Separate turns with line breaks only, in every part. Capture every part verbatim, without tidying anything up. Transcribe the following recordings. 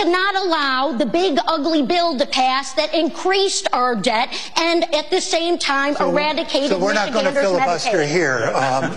to not allow the big, ugly bill to pass that increased our debt and at the same time so, eradicated
So we're not going to filibuster Medicaid. here. Um.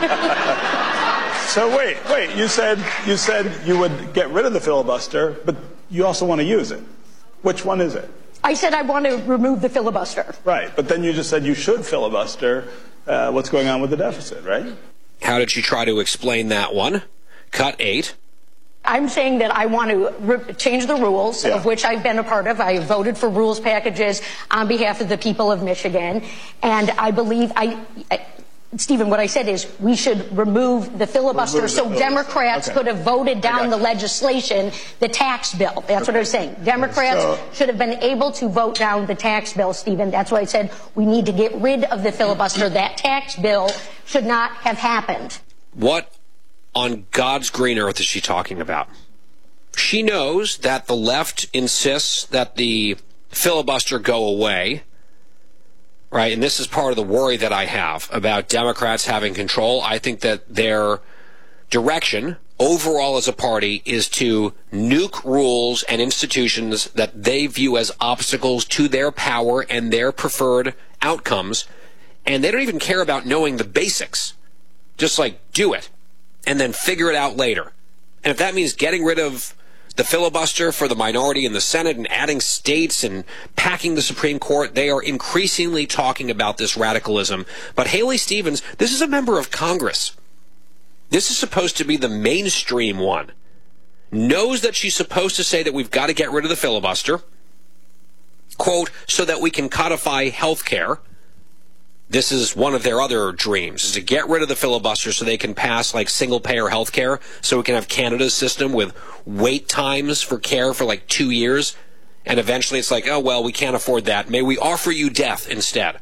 So wait, wait. You said you said you would get rid of the filibuster, but you also want to use it. Which one is it?
I said I want to remove the filibuster.
Right, but then you just said you should filibuster uh, what's going on with the deficit, right?
How did she try to explain that one? Cut eight.
I'm saying that I want to re- change the rules, yeah. of which I've been a part of. I voted for rules packages on behalf of the people of Michigan, and I believe I. I Stephen, what I said is we should remove the filibuster remove the so filibuster. Democrats okay. could have voted down the legislation, the tax bill. That's okay. what I was saying. Democrats so, should have been able to vote down the tax bill, Stephen. That's why I said we need to get rid of the filibuster. That tax bill should not have happened.
What on God's green earth is she talking about? She knows that the left insists that the filibuster go away. Right, and this is part of the worry that I have about Democrats having control. I think that their direction overall as a party is to nuke rules and institutions that they view as obstacles to their power and their preferred outcomes. And they don't even care about knowing the basics. Just like do it and then figure it out later. And if that means getting rid of the filibuster for the minority in the Senate and adding states and packing the Supreme Court, they are increasingly talking about this radicalism. But Haley Stevens, this is a member of Congress. This is supposed to be the mainstream one. Knows that she's supposed to say that we've got to get rid of the filibuster, quote, so that we can codify health care. This is one of their other dreams, is to get rid of the filibuster so they can pass like single-payer health care, so we can have Canada's system with wait times for care for like two years. And eventually it's like, oh, well, we can't afford that. May we offer you death instead?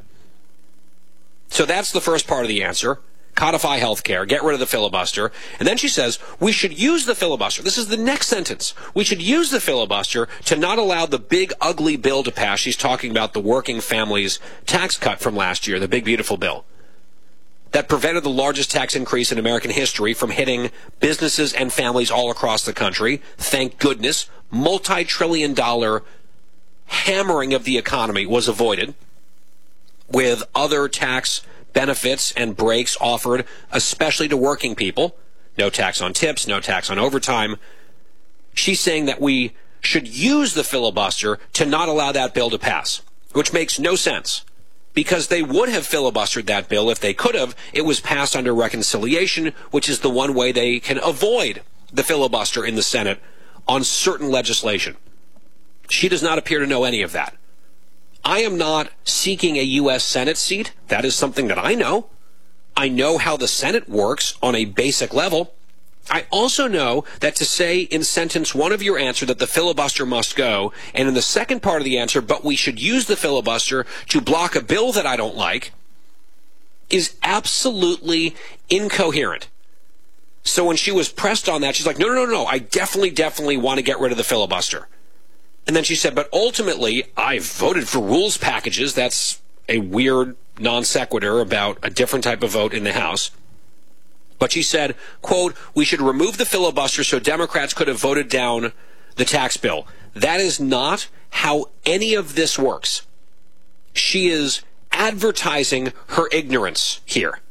So that's the first part of the answer. Codify health care, get rid of the filibuster. And then she says, we should use the filibuster. This is the next sentence. We should use the filibuster to not allow the big, ugly bill to pass. She's talking about the working families tax cut from last year, the big, beautiful bill that prevented the largest tax increase in American history from hitting businesses and families all across the country. Thank goodness, multi-trillion dollar hammering of the economy was avoided with other tax benefits and breaks offered, especially to working people. No tax on tips, no tax on overtime. She's saying that we should use the filibuster to not allow that bill to pass, which makes no sense because they would have filibustered that bill if they could have. It was passed under reconciliation, which is the one way they can avoid the filibuster in the Senate on certain legislation. She does not appear to know any of that. I am not seeking a U S Senate seat. That is something that I know. I know how the Senate works on a basic level. I also know that to say in sentence one of your answer that the filibuster must go, and in the second part of the answer, but we should use the filibuster to block a bill that I don't like, is absolutely incoherent. So when she was pressed on that, she's like, no, no, no, no, I definitely, definitely want to get rid of the filibuster. And then she said, but ultimately, I voted for rules packages. That's a weird non sequitur about a different type of vote in the House. But she said, quote, we should remove the filibuster so Democrats could have voted down the tax bill. That is not how any of this works. She is advertising her ignorance here.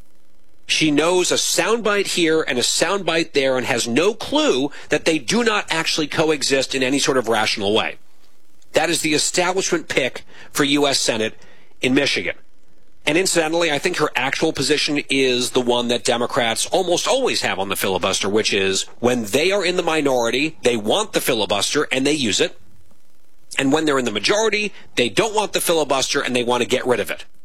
She knows a soundbite here and a soundbite there and has no clue that they do not actually coexist in any sort of rational way. That is the establishment pick for U S Senate in Michigan. And incidentally, I think her actual position is the one that Democrats almost always have on the filibuster, which is when they are in the minority, they want the filibuster and they use it. And when they're in the majority, they don't want the filibuster and they want to get rid of it.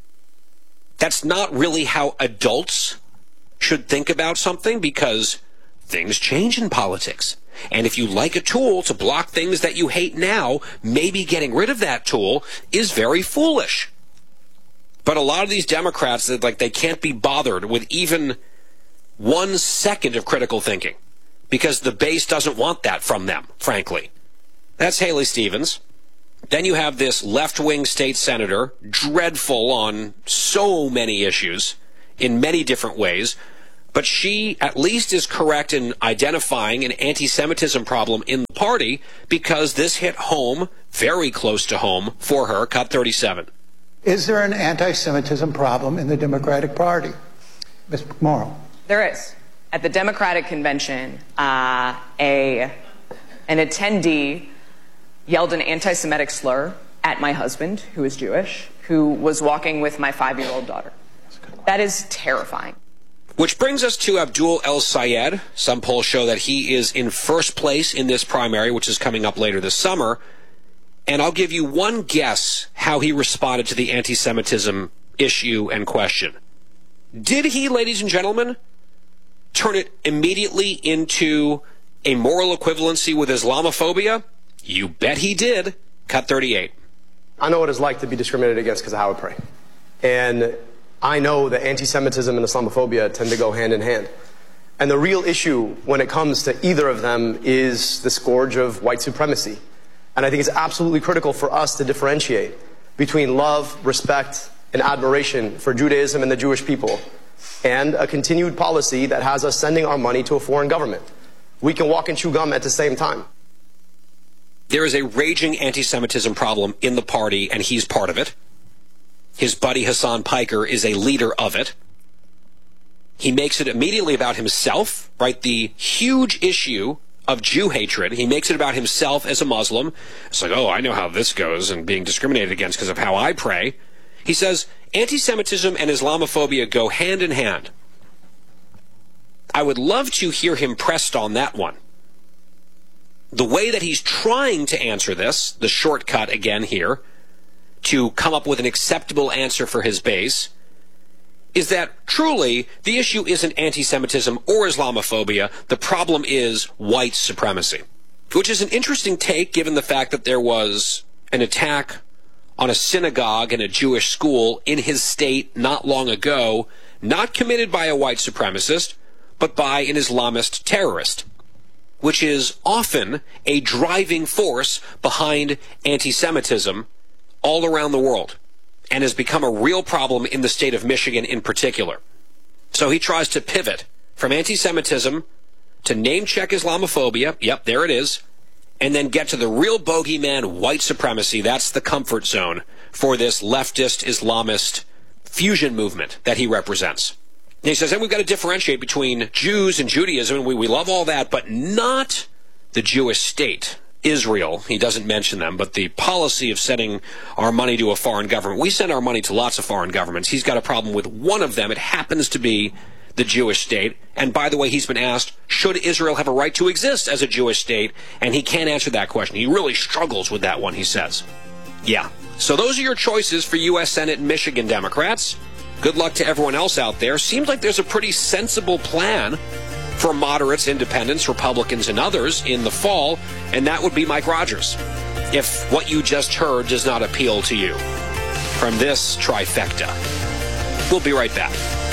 That's not really how adults should think about something because things change in politics. And if you like a tool to block things that you hate now, maybe getting rid of that tool is very foolish. But a lot of these Democrats, like, they can't be bothered with even one second of critical thinking because the base doesn't want that from them, frankly. That's Haley Stevens. Then you have this left-wing state senator, dreadful on so many issues in many different ways, But she at least is correct in identifying an anti-Semitism problem in the party because this hit home, very close to home, for her. Cut thirty-seven.
Is there an anti-Semitism problem in the Democratic Party? Miz McMorrow.
There is. At the Democratic Convention, uh, a an attendee yelled an anti-Semitic slur at my husband, who is Jewish, who was walking with my five-year-old daughter. That is terrifying.
Which brings us to Abdul El-Sayed. Some polls show that he is in first place in this primary, which is coming up later this summer. And I'll give you one guess how he responded to the anti-Semitism issue and question. Did he, ladies and gentlemen, turn it immediately into a moral equivalency with Islamophobia? You bet he did. Cut thirty-eight.
I know what it's like to be discriminated against because of how I pray. And I know that anti-Semitism and Islamophobia tend to go hand in hand. And the real issue when it comes to either of them is the scourge of white supremacy. And I think it's absolutely critical for us to differentiate between love, respect, and admiration for Judaism and the Jewish people, and a continued policy that has us sending our money to a foreign government. We can walk and chew gum at the same time.
There is a raging anti-Semitism problem in the party, and he's part of it. His buddy Hassan Piker is a leader of it. He makes it immediately about himself, right? The huge issue of Jew hatred. He makes it about himself as a Muslim. It's like, oh, I know how this goes and being discriminated against because of how I pray. He says anti-Semitism and Islamophobia go hand in hand. I would love to hear him pressed on that one. The way that he's trying to answer this, the shortcut again here, to come up with an acceptable answer for his base, is that truly the issue isn't anti-Semitism or Islamophobia. The problem is white supremacy, which is an interesting take given the fact that there was an attack on a synagogue in a Jewish school in his state not long ago, not committed by a white supremacist, but by an Islamist terrorist, which is often a driving force behind anti-Semitism all around the world, and has become a real problem in the state of Michigan in particular. So he tries to pivot from anti-Semitism to name-check Islamophobia, yep, there it is, and then get to the real bogeyman, white supremacy. That's the comfort zone for this leftist Islamist fusion movement that he represents. And he says, and we've got to differentiate between Jews and Judaism, and we, we love all that, but not the Jewish state. Israel, he doesn't mention them, but the policy of sending our money to a foreign government. We send our money to lots of foreign governments. He's got a problem with one of them. It happens to be the Jewish state. And by the way, he's been asked, should Israel have a right to exist as a Jewish state? And he can't answer that question. He really struggles with that one, he says. Yeah. So those are your choices for U S Senate and Michigan Democrats. Good luck to everyone else out there. Seems like there's a pretty sensible plan for moderates, independents, Republicans, and others in the fall, and that would be Mike Rogers, if what you just heard does not appeal to you from this trifecta. We'll be right back.